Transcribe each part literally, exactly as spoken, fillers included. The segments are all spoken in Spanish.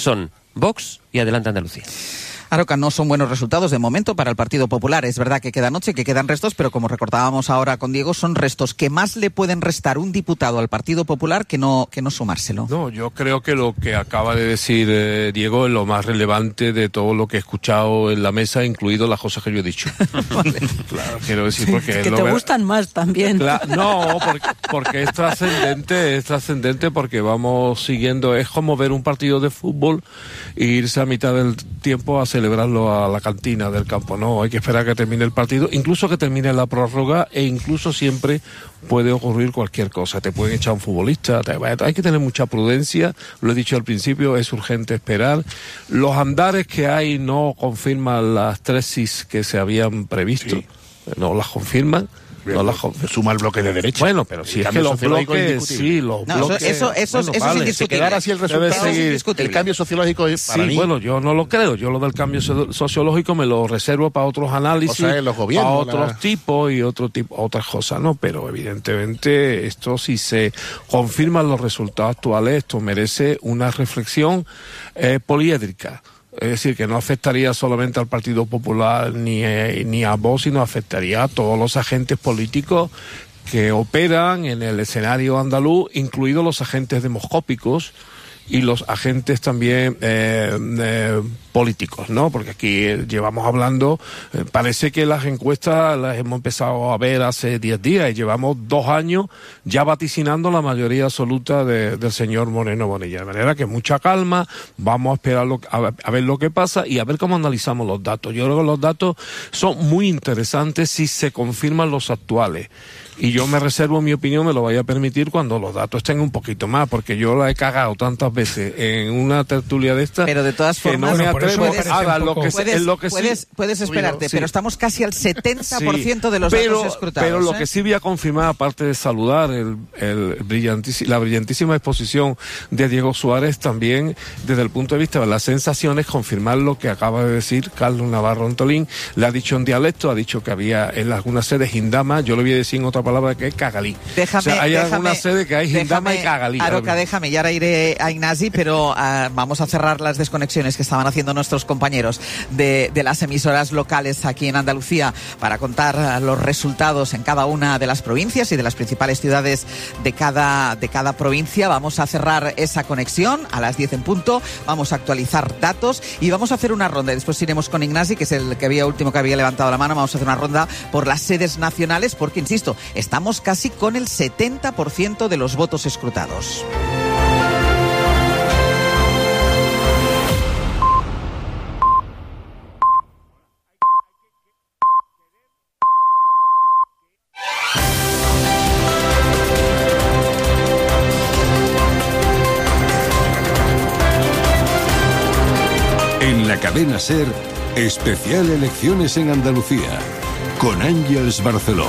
son Vox y Adelante Andalucía. Aroca, no son buenos resultados de momento para el Partido Popular. Es verdad que queda noche, que quedan restos, pero como recordábamos ahora con Diego, son restos que más le pueden restar un diputado al Partido Popular que no, que no sumárselo. No, yo creo que lo que acaba de decir eh, Diego es lo más relevante de todo lo que he escuchado en la mesa, incluido las cosas que yo he dicho. Vale. Claro, quiero decir porque... que lo te ver... gustan más también. Claro, no, porque, porque es trascendente, es trascendente porque vamos siguiendo, es como ver un partido de fútbol e irse a mitad del tiempo a celebrarlo a la cantina del campo. No, hay que esperar a que termine el partido, incluso que termine la prórroga, e incluso siempre puede ocurrir cualquier cosa. Te pueden echar un futbolista, te... hay que tener mucha prudencia, lo he dicho al principio, es urgente esperar. Los andares que hay no confirman las tesis que se habían previsto, sí. no las confirman. No la suma el bloque de derecha. Bueno, pero si es que los bloques, sí, los no, bloques... Eso, eso, bueno, eso vale, es indiscutible. Si quedara así el resultado, seguir, el cambio sociológico es para sí, mí... bueno, yo no lo creo. Yo lo del cambio sociológico me lo reservo para otros análisis, o sea, los gobiernos, para otros la... tipos y otro tipo, otras cosas, ¿no? Pero evidentemente esto, si se confirman los resultados actuales, esto merece una reflexión eh, poliédrica. Es decir, que no afectaría solamente al Partido Popular ni, eh, ni a Vox, sino afectaría a todos los agentes políticos que operan en el escenario andaluz, incluidos los agentes demoscópicos y los agentes también eh, eh, políticos, ¿no? Porque aquí eh, llevamos hablando, eh, parece que las encuestas las hemos empezado a ver hace diez días y llevamos dos años ya vaticinando la mayoría absoluta de, del señor Moreno Bonilla. De manera que mucha calma, vamos a esperar lo, a, a ver lo que pasa y a ver cómo analizamos los datos. Yo creo que los datos son muy interesantes si se confirman los actuales. Y yo me reservo mi opinión, me lo vaya a permitir cuando los datos estén un poquito más, porque yo la he cagado tantas veces en una tertulia de estas. Pero de todas formas, que no me atrevo puedes, a dar lo que puedes, es lo que puedes, sí. puedes esperarte, Sí. pero estamos casi al setenta por ciento Sí. de los pero, datos escrutados. Pero lo ¿eh? que sí voy a confirmar, aparte de saludar el, el brillantísima, la brillantísima exposición de Diego Suárez, también desde el punto de vista de las sensaciones, confirmar lo que acaba de decir Carlos Navarro Antolín. Le ha dicho en dialecto, ha dicho que había en algunas sedes Gindama, yo le voy a decir en otra palabra que es cagalí. Déjame, o sea, hay déjame, alguna sede que hay Gindama déjame, y cagalí. Aroca, déjame, y ahora iré a Ignasi, pero uh, vamos a cerrar las desconexiones que estaban haciendo nuestros compañeros de, de las emisoras locales aquí en Andalucía para contar uh, los resultados en cada una de las provincias y de las principales ciudades de cada, de cada provincia. Vamos a cerrar esa conexión a las diez en punto, vamos a actualizar datos y vamos a hacer una ronda. Después iremos con Ignasi, que es el que había último que había levantado la mano. Vamos a hacer una ronda por las sedes nacionales porque, insisto, estamos casi con el setenta por ciento de los votos escrutados. En la cadena SER, especial Elecciones en Andalucía, con Ángeles Barceló.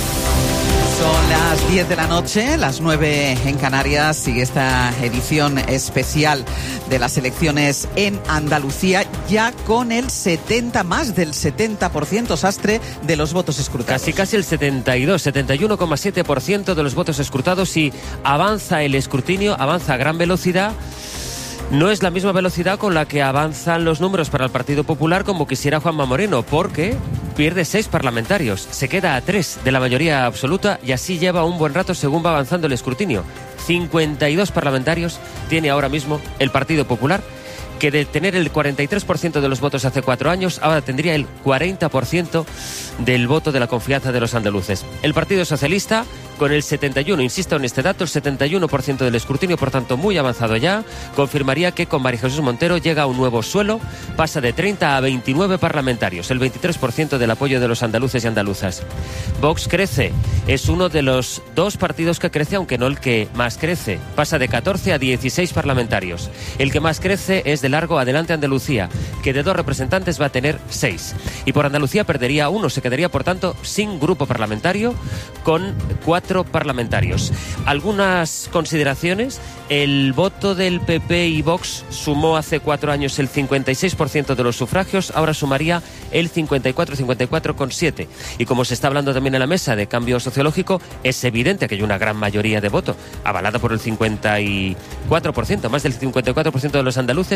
Son las diez de la noche, las nueve en Canarias, sigue esta edición especial de las elecciones en Andalucía, ya con el setenta, más del setenta por ciento, Sastre, de los votos escrutados. Casi casi el setenta y dos, setenta y uno coma siete por ciento de los votos escrutados, y avanza el escrutinio, avanza a gran velocidad. No es la misma velocidad con la que avanzan los números para el Partido Popular como quisiera Juanma Moreno, porque pierde seis parlamentarios, se queda a tres de la mayoría absoluta y así lleva un buen rato según va avanzando el escrutinio. cincuenta y dos parlamentarios tiene ahora mismo el Partido Popular, que de tener el cuarenta y tres por ciento de los votos hace cuatro años, ahora tendría el cuarenta por ciento del voto de la confianza de los andaluces. El Partido Socialista, con el setenta y uno, insisto en este dato, el setenta y uno por ciento del escrutinio, por tanto muy avanzado ya, confirmaría que con María Jesús Montero llega a un nuevo suelo, pasa de treinta a veintinueve parlamentarios, el veintitrés por ciento del apoyo de los andaluces y andaluzas. Vox crece, es uno de los dos partidos que crece, aunque no el que más crece, pasa de catorce a dieciséis parlamentarios. El que más crece es de largo Adelante Andalucía, que de dos representantes va a tener seis. Y por Andalucía perdería uno, se quedaría por tanto sin grupo parlamentario, con cuatro parlamentarios. Algunas consideraciones: el voto del P P y Vox sumó hace cuatro años el cincuenta y seis por ciento de los sufragios, ahora sumaría el cincuenta y cuatro, cincuenta y cuatro coma siete. Y como se está hablando también en la mesa de cambio sociológico, es evidente que hay una gran mayoría de voto, avalada por el cincuenta y cuatro por ciento, más del cincuenta y cuatro por ciento de los andaluces,